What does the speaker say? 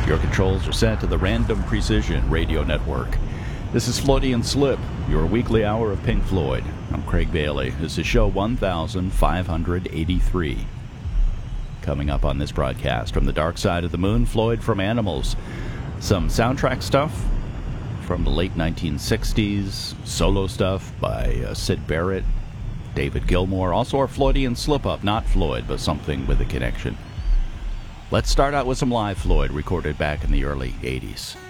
Your controls are set to the Random Precision Radio Network. This is Floydian Slip, your weekly hour of Pink Floyd. I'm Craig Bailey. This is show 1583. Coming up on this broadcast, From the Dark Side of the Moon, Floyd from Animals. Some soundtrack stuff from the late 1960s, solo stuff by Syd Barrett, David Gilmour. Also our Floydian slip-up, not Floyd, but something with a connection. Let's start out with some live Floyd recorded back in the early 80s.